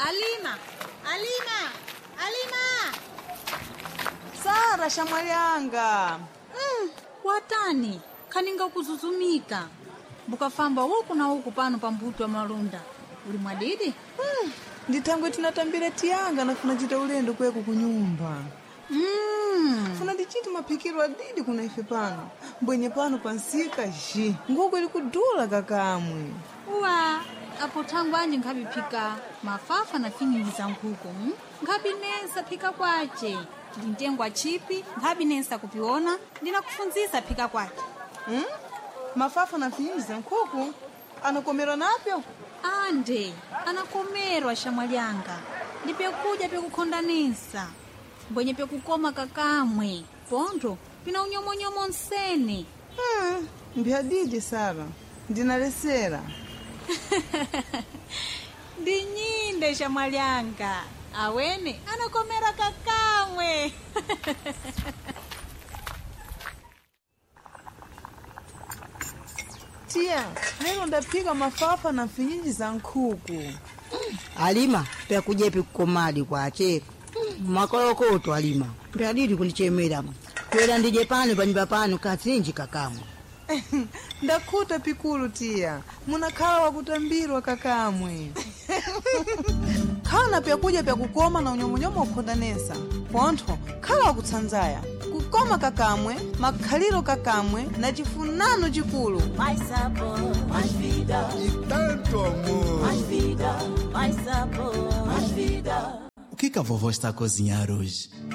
Alima! Sara, shamwali yanga. Watani, kaninga kuzuzumika. Bukafamba huku na huku pano pa mbuto wa malunda. Uli mwadidi? Nditangwe tinatambira tiyanga na funachita ulendo kweku kunyumba. Funa ndichiti mapikiro adidi kuna ife pano. Mbwenye pano pansika ji. Nguko ili kudula kakamwe. Uwa, apo tangu anje ngabi pika mafafa na finyingi za nkuku. Ngabi nesa pika kwache. Ndintengwa chipi, ngabi nesa kupiona. Ndina kufunzisa pika kwache. Mafafa na finyingi za nkuku? Anakomero napyo? Ande, anakomerwa shamwalianga. Ndipekuja pekukondanisa. Mbwenye pekukoma kakamwe. Pondo, pina unyomonyomo nsene. Mbiadidi Sara. Ndinalesera. Ndinyinde shamwalianga. Awene, anakomera kakamwe. Tia, leo ndapika mafafa na finyingi za nkuku. Alima, pia kujepi kukomadi kwa ache. Makolokoto Alima. Pia didi kunichemera. Kwela ndije pano panyumba pano kazinji kakamwe. Ndakuta pikulu tia. Munakala wa kutambirwa kakamwe. Kana pia kuja pia kukoma na unyomonyomo ukondanesa. Ponto, kala wa kutsanzaya. Kukoma kakamwe, makhaliro kakamwe, na chifunano chikulu. Mais sabor, mais vida. E tanto amor. Mais vida, mais sabor, mais vida. O que a vovó está a cozinhar hoje?